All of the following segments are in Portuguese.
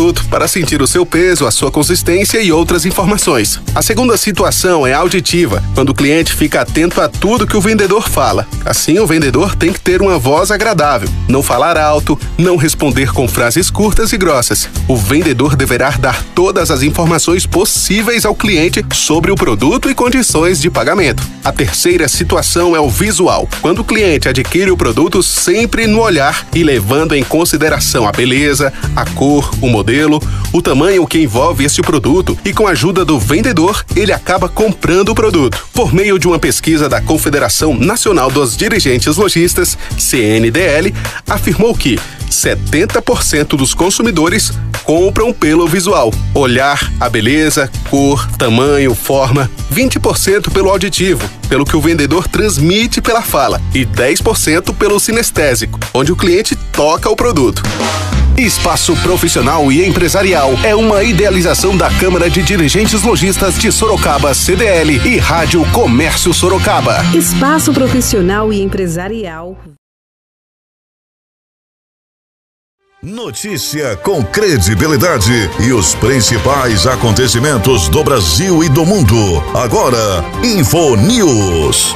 produto para sentir o seu peso, a sua consistência e outras informações. A segunda situação é auditiva, quando o cliente fica atento a tudo que o vendedor fala. Assim, o vendedor tem que ter uma voz agradável, não falar alto, não responder com frases curtas e grossas. O vendedor deverá dar todas as informações possíveis ao cliente sobre o produto e condições de pagamento. A terceira situação é o visual, quando o cliente adquire o produto sempre no olhar e levando em consideração a beleza, a cor, o modelo, o tamanho que envolve esse produto e com a ajuda do vendedor, ele acaba comprando o produto. Por meio de uma pesquisa da Confederação Nacional dos Dirigentes Lojistas, CNDL, afirmou que 70% dos consumidores compram pelo visual. Olhar a beleza, cor, tamanho, forma. 20% pelo auditivo, pelo que o vendedor transmite pela fala. E 10% pelo sinestésico, onde o cliente toca o produto. Espaço Profissional e Empresarial é uma idealização da Câmara de Dirigentes Lojistas de Sorocaba, CDL, e Rádio Comércio Sorocaba. Espaço Profissional e Empresarial. Notícia com credibilidade e os principais acontecimentos do Brasil e do mundo. Agora, InfoNews.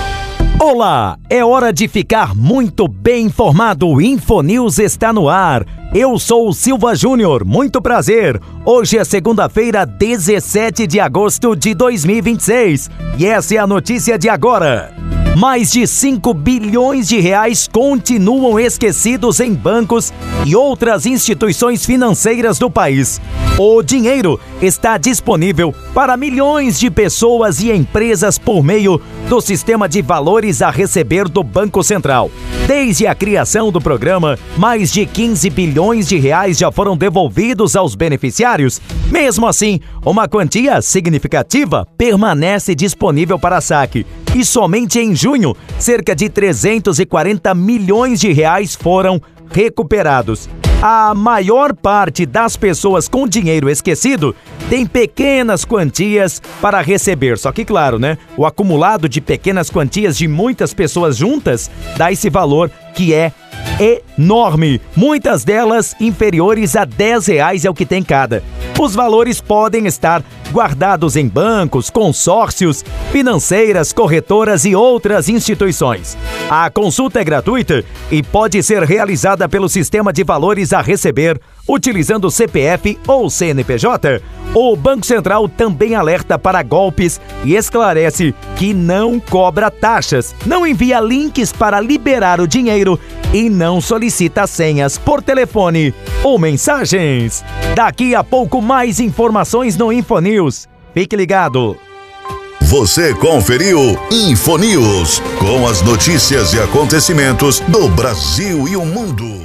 Olá, é hora de ficar muito bem informado. O InfoNews está no ar. Eu sou o Silva Júnior, muito prazer. Hoje é segunda-feira, 17 de agosto de 2026 e essa é a notícia de agora. Mais de 5 bilhões de reais continuam esquecidos em bancos e outras instituições financeiras do país. O dinheiro está disponível para milhões de pessoas e empresas por meio do sistema de valores a receber do Banco Central. Desde a criação do programa, mais de 15 bilhões de reais já foram devolvidos aos beneficiários. Mesmo assim, uma quantia significativa permanece disponível para saque. E somente em junho, cerca de 340 milhões de reais foram recuperados. A maior parte das pessoas com dinheiro esquecido tem pequenas quantias para receber. Só que, claro, né? O acumulado de pequenas quantias de muitas pessoas juntas dá esse valor que é enorme. Muitas delas inferiores a R$10 é o que tem cada. Os valores podem estar guardados em bancos, consórcios, financeiras, corretoras e outras instituições. A consulta é gratuita e pode ser realizada pelo sistema de valores a receber, utilizando CPF ou CNPJ. O Banco Central também alerta para golpes e esclarece que não cobra taxas, não envia links para liberar o dinheiro e não solicita senhas por telefone ou mensagens. Daqui a pouco mais informações no InfoNews. Fique ligado. Você conferiu InfoNews, com as notícias e acontecimentos do Brasil e o mundo.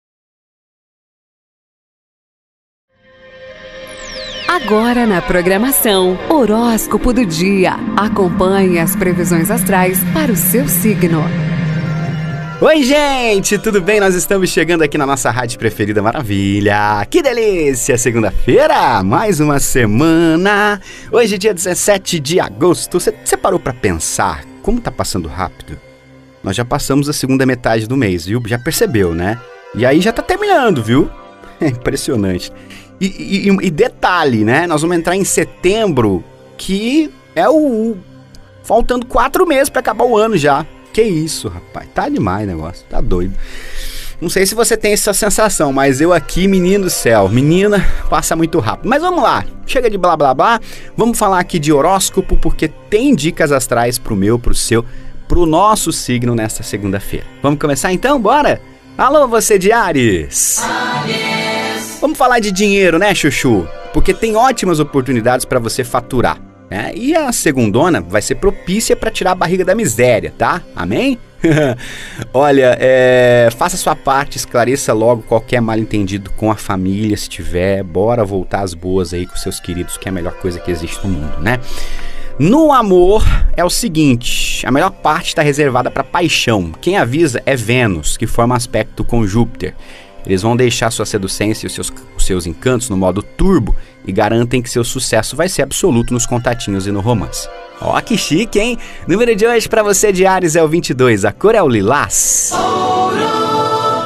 Agora na programação, Horóscopo do Dia. Acompanhe as previsões astrais para o seu signo. Oi, gente, tudo bem? Nós estamos chegando aqui na nossa rádio preferida, maravilha! Que delícia! Segunda-feira, mais uma semana. Hoje é dia 17 de agosto. Você parou pra pensar como tá passando rápido? Nós já passamos a segunda metade do mês, viu? Já percebeu, né? E aí já tá terminando, viu? É impressionante. E detalhe, né? Nós vamos entrar em setembro, que é faltando 4 meses pra acabar o ano já. Que isso, rapaz, tá demais o negócio, tá doido. Não sei se você tem essa sensação, mas eu aqui, menino do céu, menina, passa muito rápido. Mas vamos lá, chega de blá blá blá, vamos falar aqui de horóscopo, porque tem dicas astrais pro meu, pro seu, pro nosso signo nesta segunda-feira. Vamos começar então? Bora? Alô, você de Áries! Vamos falar de dinheiro, né, Chuchu? Porque tem ótimas oportunidades para você faturar. E a segundona vai ser propícia para tirar a barriga da miséria, tá? Amém? Olha, faça a sua parte, esclareça logo qualquer mal-entendido com a família, se tiver. Bora voltar às boas aí com seus queridos, que é a melhor coisa que existe no mundo, né? No amor é o seguinte, a melhor parte está reservada para paixão. Quem avisa é Vênus, que forma aspecto com Júpiter. Eles vão deixar sua seducência e os seus encantos no modo turbo e garantem que seu sucesso vai ser absoluto nos contatinhos e no romance. Ó, que chique, hein? Número de hoje para você de Áries é o 22, a cor é o lilás.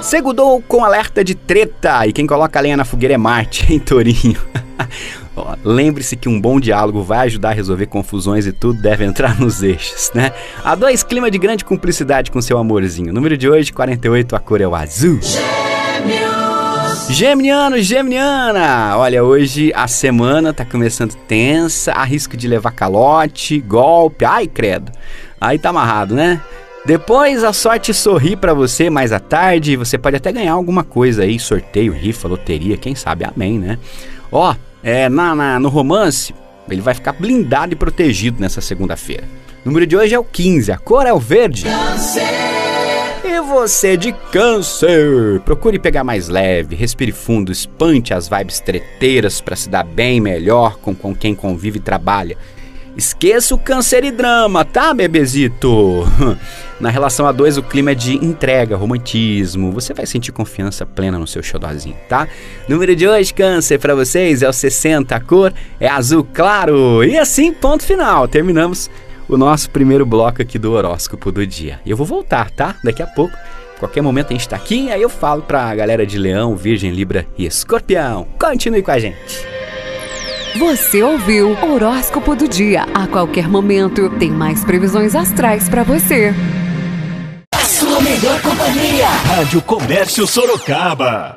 Segundou com alerta de treta. E quem coloca a lenha na fogueira é Marte, em Tourinho. Lembre-se que um bom diálogo vai ajudar a resolver confusões e tudo deve entrar nos eixos, né? A 2, clima de grande cumplicidade com seu amorzinho. Número de hoje, 48, a cor é o azul. Geminiano, Geminiana! Olha, hoje a semana tá começando tensa, há risco de levar calote, golpe, ai credo. Aí tá amarrado, né? Depois a sorte sorri pra você mais à tarde, você pode até ganhar alguma coisa aí, sorteio, rifa, loteria, quem sabe, amém, né? Ó, no romance, ele vai ficar blindado e protegido nessa segunda-feira. O número de hoje é o 15, a cor é o verde. E você de Câncer, procure pegar mais leve, respire fundo, espante as vibes treteiras para se dar bem melhor com quem convive e trabalha. Esqueça o câncer e drama, tá, bebezito? Na relação a 2, o clima é de entrega, romantismo. Você vai sentir confiança plena no seu xodózinho, tá? Número de hoje, Câncer, pra vocês é o 60, a cor é azul claro. E assim, ponto final. Terminamos o nosso primeiro bloco aqui do horóscopo do dia. E eu vou voltar, tá? Daqui a pouco. Qualquer momento a gente tá aqui, aí eu falo pra galera de Leão, Virgem, Libra e Escorpião. Continue com a gente. Você ouviu Horóscopo do Dia. A qualquer momento tem mais previsões astrais pra você. A sua melhor companhia. Rádio Comércio Sorocaba.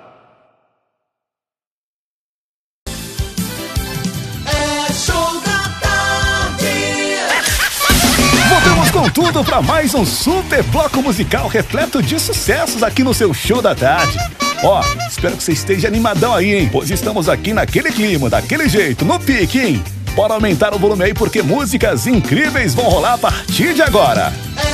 É show da tarde. Voltamos com tudo para mais um super bloco musical repleto de sucessos aqui no seu Show da Tarde. Ó, espero que você esteja animadão aí, hein? Pois estamos aqui naquele clima, daquele jeito, no pique, hein? Bora aumentar o volume aí porque músicas incríveis vão rolar a partir de agora.